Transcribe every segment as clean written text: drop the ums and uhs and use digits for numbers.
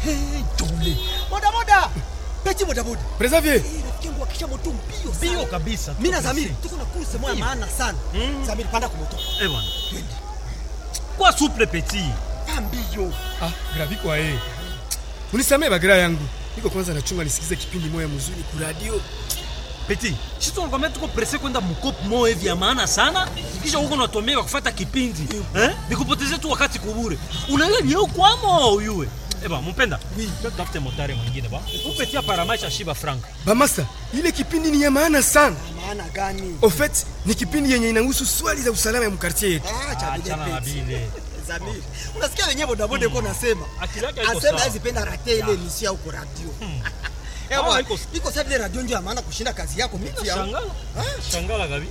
Hey, dole. Boda. Petit boda. Presavier. Rafiki yangu akisha moto mbio sana. Mbio kabisa. Mimi na Zamiri tuko na course moja maana sana. Zamiri panda kwa moto. Bwana. Kwa souple petit. Mbio. Gravi kwa yeye. Unisamee bagira yangu. Niko kwanza nachunga nisikize kipindi moja mzuri ku radio. Petit, si tunakwambia tuko presse kwenda mkopo moja hivi ya maana sana, kisha huko unatomeka kufuata kipindi. Nikupotezea tu wakati kubure. Unaelewa ni kwamo uyue. Mpenda. Tafute motari mwingine ba. Upetia paramaisha shiba frank. Ba master, ile kipindi ni ya maana sana. Maana gani? Au fait, ni kipindi yenye inahusu swali za usalama ya mkartie yetu. Achana na bile. Zamiri. Unasikia wenyewe boda yuko nasema. Asema hazipenda rate ile misia huko radio. Iko sababu ile radio ndio maana kushinda kazi yako miti yangu. Shangala gabi.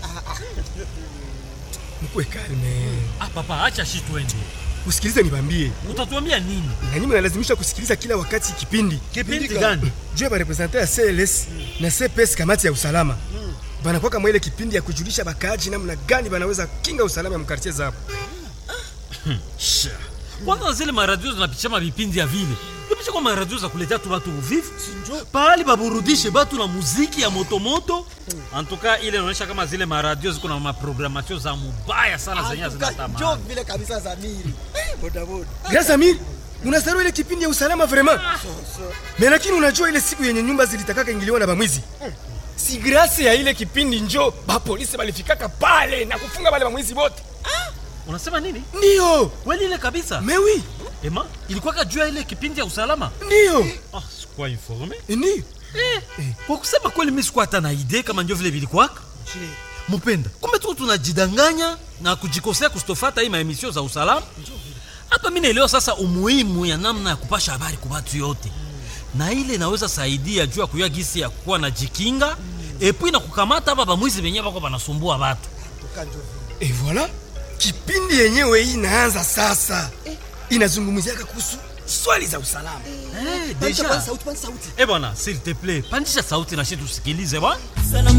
Mkwe kalme. Papa acha shi twende. Usikilize nibambie. Utatuambia nini? Na nyinyi mnalazimisha kusikiliza kila wakati kipindi. Kipindi gani? Jua ba representer ya CLS na CPS kamati ya usalama. Banakuwa kama ile kipindi ya kujulisha bakaaji namna gani banaweza kinga usalama ya mkartie zao. Kwanza zile maradio zinapitisha mavipindi ya vile. Kupitisha kwa maradio za kuletea tu watu uvivu. Pahali baburudishe watu na muziki ya motomoto. Antuka ile inaonyesha kama zile maradio ziko na maprogramasyon za mubaya sana zenye zinatama. Njoo vile kabisa Zamiri. Boda. Grâce Zamiri, unasarau ile kipindi ya usalama vraiment. Mais lakini unajua ile siku yenye nyumba zilitakaka ingiliwa na bamwizi. Si grâce ya ile kipindi njoo ba polisi balifikaka pale na kufunga wale bamwizi wote. Unasema nini? Ndio. Kweli ile kabisa? Mais oui. Ema, ilikuwa kajua ile kipindi ya usalama? Ndio. Sikuwa informe. Ndio. Kwa kusema kweli mimi sikuwa hata na idea kama ndio vile vilikuwa. Mpenda. Kumbe tu tunajidanganya na kujikosea kustofata hii maemisio za usalama. Hapa mimi naelewa sasa umuhimu ya namna ya kupasha habari kwa watu yote. Na ile inaweza saidia juu ya kujua gisi ya kuwa na jikinga, epi na kukamata hapa bamwizi wenyewe bako banasumbua watu. Et voilà. Kipindi yenyewe hii inaanza sasa. Inazungumzia kuhusu swali za usalama. Deja. Sauti. Bwana, s'il te plaît, pandisha sauti na sisi tusikilize bwana.